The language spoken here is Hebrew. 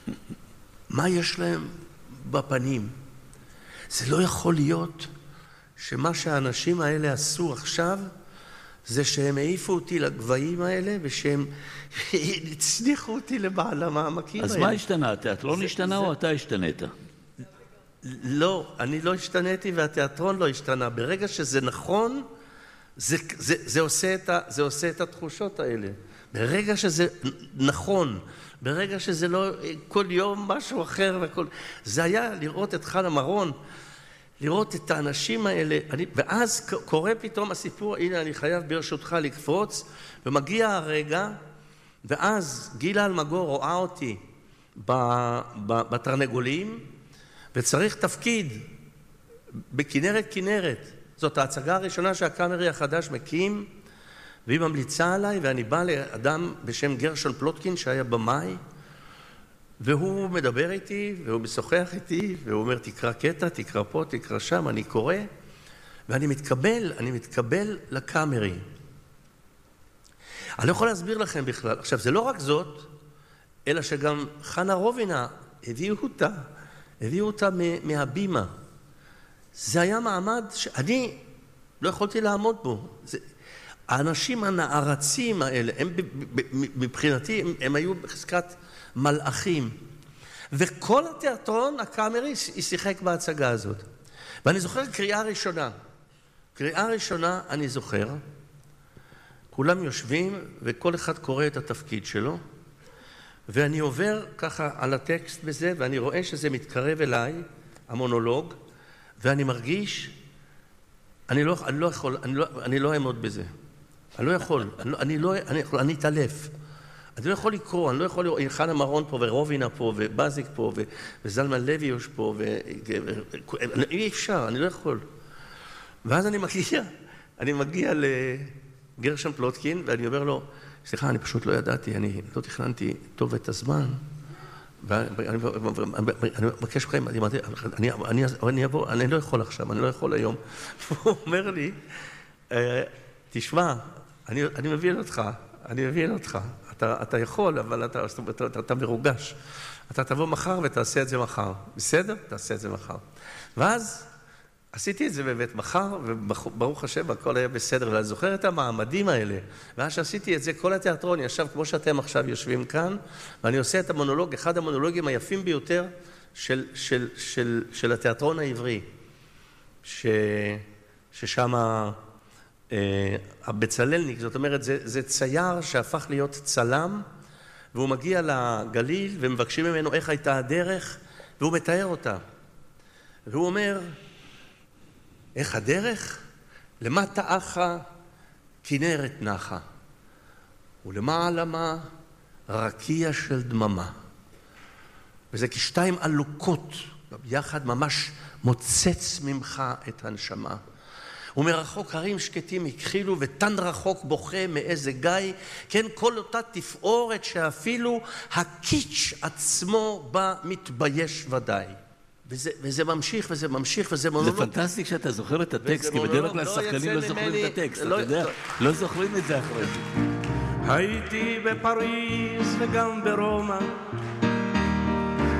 מה יש להם בפנים? זה לא יכול להיות שמה שהאנשים האלה עשו עכשיו, זה שהם העיפו אותי לגבהים האלה, ושהם הצניחו אותי לבעל העמקים האלה. אז מה השתנה? התיאטרון השתנה או אתה השתנית? לא, אני לא השתניתי והתיאטרון לא השתנה. ברגע שזה נכון, זה עושה את התחושות האלה. ברגע שזה נכון, ברגע שזה לא כל יום משהו אחר, זה היה לראות את חנה מרון, לראות את האנשים האלה, ואז קורה פתאום הסיפור, הנה אני חייב ברשותך לקפוץ, ומגיע הרגע, ואז גילה אלמגור רואה אותי בתרנגולים, וצריך תפקיד בכנרת כנרת. זאת ההצגה הראשונה שהקאמרי החדש מקים, והיא ממליצה עליי, ואני בא לאדם בשם גרשון פלוטקין שהיה במאי, והוא מדבר איתי, והוא משוחח איתי, והוא אומר תקרא קטע, תקרא פה, תקרא שם, אני קורא, ואני מתקבל לקאמרי. אני לא יכול להסביר לכם בכלל. עכשיו, זה לא רק זאת, אלא שגם חנה רובינה הביאו אותה מהבימה. זה היה מעמד שאני לא יכולתי לעמוד בו. האנשים הנערצים האלה, הם מבחינתי, הם היו בחזקת מלאכים. וכל התיאטרון הקאמרי שיחק בהצגה הזאת. ואני זוכר קריאה ראשונה אני זוכר, כולם יושבים וכל אחד קורא את התפקיד שלו, ואני עובר ככה על הטקסט בזה, ואני רואה שזה מתקרב אליי, המונולוג, ואני מרגיש, אני לא אעמוד בזה. אני לא יכול, אני אתעלף. אני לא יכול לקרוא, אני לא יכול לראות, חנה מרון פה ורובינה פה ובזיק פה וזלמן לויוש פה, אי אפשר, אני לא יכול. ואז אני מגיע לגרשון פלוטקין ואני אומר לו, סליחה, אני פשוט לא ידעתי, אני לא תכננתי טוב את הזמן, ואני מבקש לכם, אני אבוא, אני לא יכול עכשיו, אני לא יכול היום. הוא אומר לי, תשמע, אני מבין אותך, אתה יכול, אבל אתה מרוגש. אתה תבוא מחר ותעשה את זה מחר. בסדר? תעשה את זה מחר. ואז עשיתי את זה באמת מחר, וברוך השם, הכל היה בסדר. ואני זוכר את המעמדים האלה. ואז שעשיתי את זה, כל התיאטרון ישב כמו שאתם עכשיו יושבים כאן, ואני עושה את המונולוג, אחד המונולוגים היפים ביותר של התיאטרון העברי, ששם הבצללניק, זאת אומרת, זה צייר שהפך להיות צלם, והוא מגיע לגליל ומבקשים ממנו איך הייתה הדרך, והוא מתאר אותה. והוא אומר, איך הדרך? למטה אחה כנרת נחה, ולמעלה רקיע של דממה. וזה כשתיים עלוקות, יחד ממש מוצץ ממך את הנשמה. ומרחוק הרים שקטים הכחילו, ותן רחוק בוכה מאיזה גיא, כן, כל אותה תפאורת שאפילו הקיץ' עצמו בה מתבייש ודאי. וזה ממשיך, וזה ממשיך, וזה מונולוג. זה פנטסטי שאתה זוכר את הטקסט, כי בדרך כלל השחקנים לא זוכרים את הטקסט, אתה יודע, לא זוכרים את זה אחרי זה. הייתי בפריז וגם ברומא,